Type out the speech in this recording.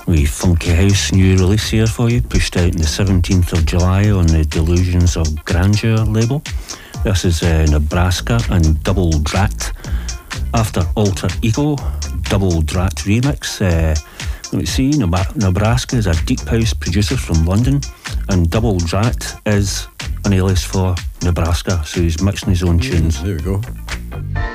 wee funky house new release here for you, pushed out on the 17th of July on the Delusions of Grandeur label. This is Nebraska and Double Drat. After Alter Ego, Double Drat remix. Let me see, Nebraska is a deep house producer from London, and Double Drat is an alias for Nebraska, so he's mixing his own tunes. There we go.